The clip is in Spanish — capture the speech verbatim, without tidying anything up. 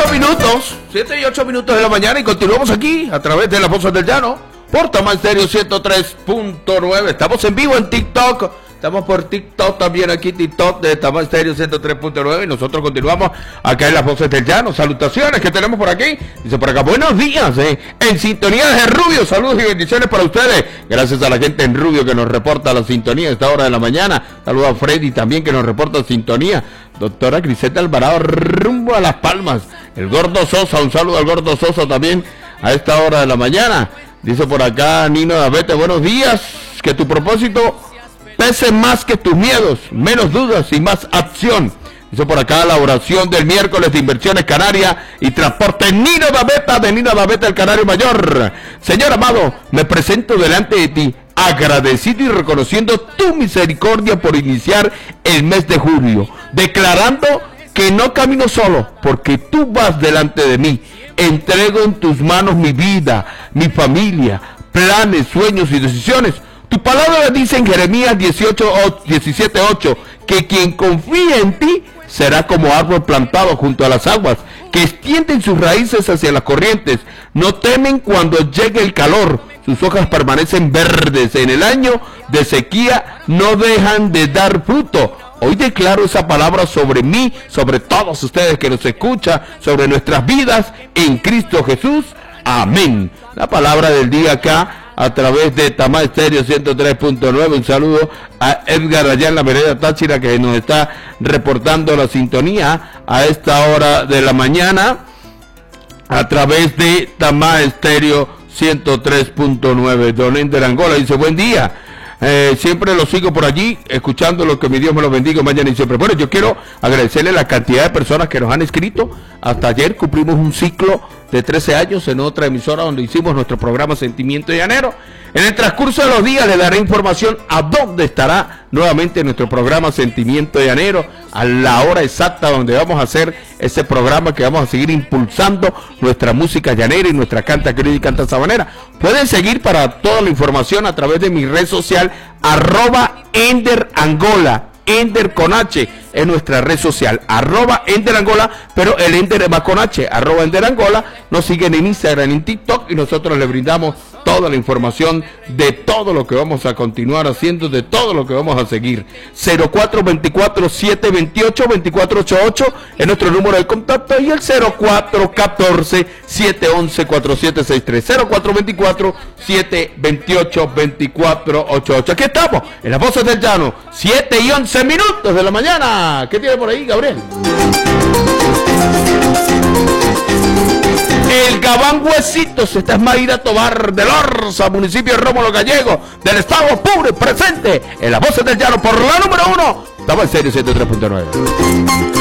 ocho minutos, siete y ocho minutos de la mañana y continuamos aquí a través de las voces del llano por Tamar Stereo ciento tres punto nueve. Estamos en vivo en TikTok, estamos por TikTok también aquí, TikTok de Tamar Stereo ciento tres punto nueve y nosotros continuamos acá en las voces del llano. Salutaciones que tenemos por aquí, dice por acá, buenos días, eh, en sintonía de Rubio, saludos y bendiciones para ustedes, gracias a la gente en Rubio que nos reporta la sintonía a esta hora de la mañana. Saludos a Freddy también que nos reporta sintonía. Doctora Griseta Alvarado rumbo a Las Palmas. El Gordo Sosa, un saludo al Gordo Sosa también a esta hora de la mañana. Dice por acá Nino Davete, buenos días, que tu propósito pese más que tus miedos, menos dudas y más acción. Dice por acá la oración del miércoles de Inversiones Canarias y Transporte Nino Daveta, de Nino Daveta, el Canario Mayor. Señor amado, me presento delante de ti, agradecido y reconociendo tu misericordia por iniciar el mes de julio, declarando que no camino solo, porque tú vas delante de mí. Entrego en tus manos mi vida, mi familia, planes, sueños y decisiones. Tu palabra dice en Jeremías diecisiete ocho que quien confía en ti será como árbol plantado junto a las aguas, que extienden sus raíces hacia las corrientes. No temen cuando llegue el calor, sus hojas permanecen verdes. En el año de sequía no dejan de dar fruto. Hoy declaro esa palabra sobre mí, sobre todos ustedes que nos escuchan, sobre nuestras vidas en Cristo Jesús. Amén. La palabra del día acá a través de Tamar Stereo ciento tres punto nueve. Un saludo a Edgar allá en la vereda Táchira que nos está reportando la sintonía a esta hora de la mañana a través de Tamar Stereo ciento tres punto nueve. Don Ender Angola dice buen día. Eh, siempre lo sigo por allí, escuchando lo que mi Dios me lo bendiga mañana y siempre. Bueno, yo quiero agradecerle la cantidad de personas que nos han escrito. Hasta ayer cumplimos un ciclo de trece años en otra emisora donde hicimos nuestro programa Sentimiento Llanero. En el transcurso de los días le daré información a dónde estará nuevamente nuestro programa Sentimiento Llanero, a la hora exacta donde vamos a hacer ese programa que vamos a seguir impulsando nuestra música llanera y nuestra canta querida y canta sabanera. Pueden seguir para toda la información a través de mi red social, arroba Ender Angola. Ender con H en nuestra red social, arroba Ender Angola, pero el Ender va con H, arroba Ender Angola. Nos siguen en Instagram, en TikTok y nosotros les brindamos toda la información de todo lo que vamos a continuar haciendo, de todo lo que vamos a seguir. Cero cuatro dos cuatro, siete dos ocho, dos cuatro ocho ocho es nuestro número de contacto y el cero cuatro uno cuatro, siete uno uno, cuatro siete seis tres, cero cuatro dos cuatro, siete dos ocho, dos cuatro ocho ocho. Aquí estamos, en las voces del llano, siete y once minutos de la mañana. ¿Qué tiene por ahí, Gabriel? El Gabán Huesitos, esta es Mayra Tobar de Lorza, municipio de Rómulo Gallego, del estado Apure, presente en las voces del llano por la número uno, Tamar Stereo ciento tres punto nueve.